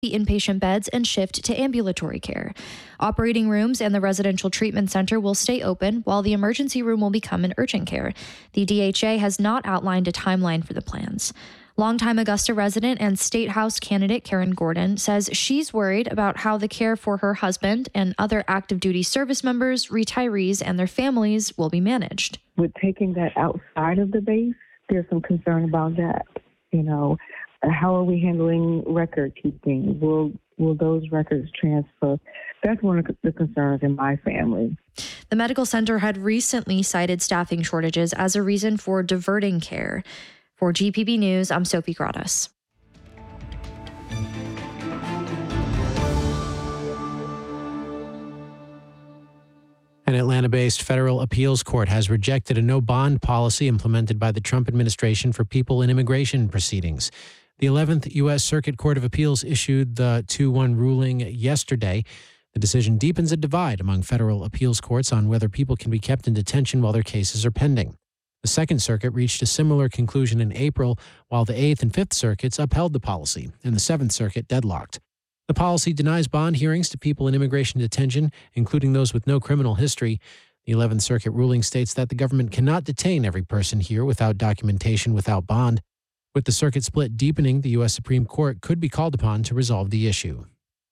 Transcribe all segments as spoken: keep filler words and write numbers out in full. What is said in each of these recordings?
the inpatient beds and shift to ambulatory care. Operating rooms and the residential treatment center will stay open, while the emergency room will become an urgent care. The D H A has not outlined a timeline for the plans. Longtime Augusta resident and State House candidate Karen Gordon says she's worried about how the care for her husband and other active duty service members, retirees, and their families will be managed. With taking that outside of the base, there's some concern about that. You know, how are we handling record keeping? Will will those records transfer? That's one of the concerns in my family. The medical center had recently cited staffing shortages as a reason for diverting care. For G P B News, I'm Sophie Gradas. An Atlanta-based federal appeals court has rejected a no-bond policy implemented by the Trump administration for people in immigration proceedings. The eleventh U S Circuit Court of Appeals issued the two one ruling yesterday. The decision deepens a divide among federal appeals courts on whether people can be kept in detention while their cases are pending. The Second Circuit reached a similar conclusion in April, while the Eighth and Fifth Circuits upheld the policy, and the Seventh Circuit deadlocked. The policy denies bond hearings to people in immigration detention, including those with no criminal history. The Eleventh Circuit ruling states that the government cannot detain every person here without documentation, without bond. With the circuit split deepening, the U S Supreme Court could be called upon to resolve the issue.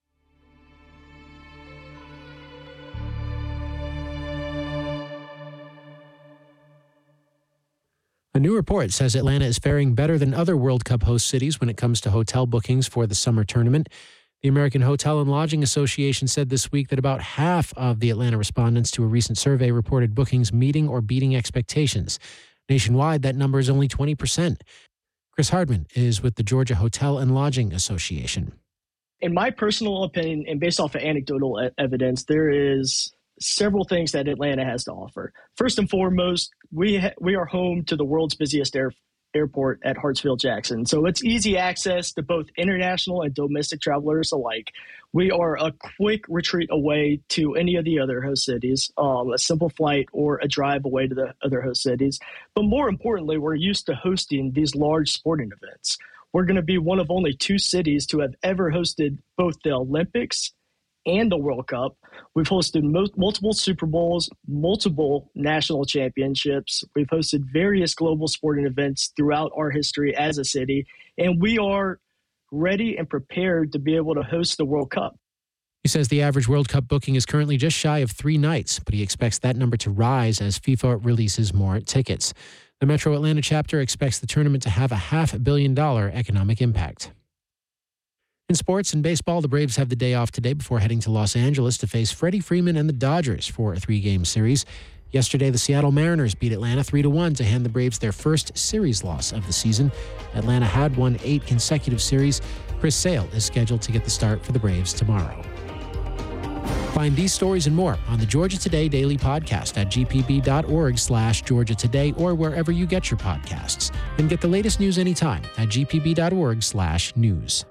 A new report says Atlanta is faring better than other World Cup host cities when it comes to hotel bookings for the summer tournament. The American Hotel and Lodging Association said this week that about half of the Atlanta respondents to a recent survey reported bookings meeting or beating expectations. Nationwide, that number is only twenty percent. Chris Hardman is with the Georgia Hotel and Lodging Association. In my personal opinion, and based off of anecdotal e- evidence, there is several things that Atlanta has to offer. First and foremost, we ha- we are home to the world's busiest air- airport at Hartsfield-Jackson. So it's easy access to both international and domestic travelers alike. We are a quick retreat away to any of the other host cities, um, a simple flight or a drive away to the other host cities. But more importantly, we're used to hosting these large sporting events. We're going to be one of only two cities to have ever hosted both the Olympics and the World Cup. We've hosted mo- multiple Super Bowls, multiple national championships. We've hosted various global sporting events throughout our history as a city, and we are ready and prepared to be able to host the World Cup. He says the average World Cup booking is currently just shy of three nights, but he expects that number to rise as FIFA releases more tickets. The Metro Atlanta chapter expects the tournament to have a half billion dollar economic impact. In sports and baseball, the Braves have the day off today before heading to Los Angeles to face Freddie Freeman and the Dodgers for a three-game series. Yesterday, the Seattle Mariners beat Atlanta three to one to hand the Braves their first series loss of the season. Atlanta had won eight consecutive series. Chris Sale is scheduled to get the start for the Braves tomorrow. Find these stories and more on the Georgia Today Daily Podcast at gpb.org slash Georgia Today or wherever you get your podcasts. And get the latest news anytime at gpb.org slash news.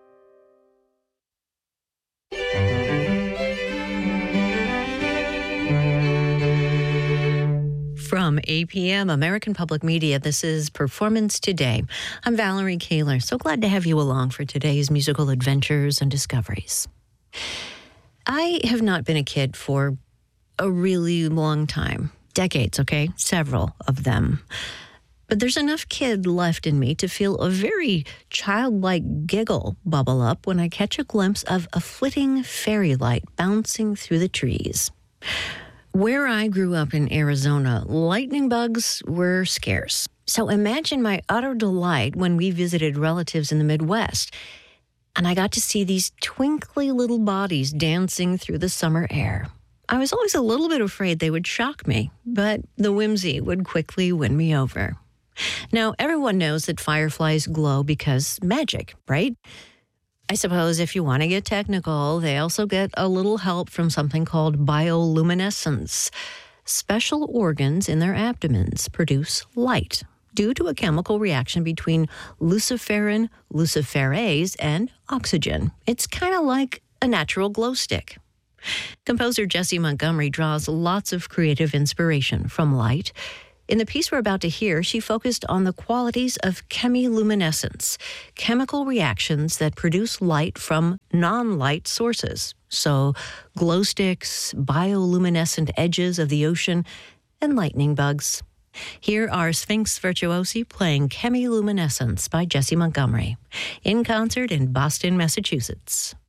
From A P M, American Public Media, this is Performance Today. I'm Valerie Kaler. So glad to have you along for today's musical adventures and discoveries. I have not been a kid for a really long time. Decades, okay? Several of them. But there's enough kid left in me to feel a very childlike giggle bubble up when I catch a glimpse of a flitting fairy light bouncing through the trees. Where I grew up in Arizona, lightning bugs were scarce. So imagine my utter delight when we visited relatives in the Midwest, and I got to see these twinkly little bodies dancing through the summer air. I was always a little bit afraid they would shock me, but the whimsy would quickly win me over. Now, everyone knows that fireflies glow because magic, right? I suppose if you want to get technical, they also get a little help from something called bioluminescence. Special organs in their abdomens produce light due to a chemical reaction between luciferin, luciferase, and oxygen. It's kind of like a natural glow stick. Composer Jesse Montgomery draws lots of creative inspiration from light. In the piece we're about to hear, she focused on the qualities of chemiluminescence, chemical reactions that produce light from non-light sources. So glow sticks, bioluminescent edges of the ocean, and lightning bugs. Here are Sphinx Virtuosi playing Chemiluminescence by Jessie Montgomery, in concert in Boston, Massachusetts.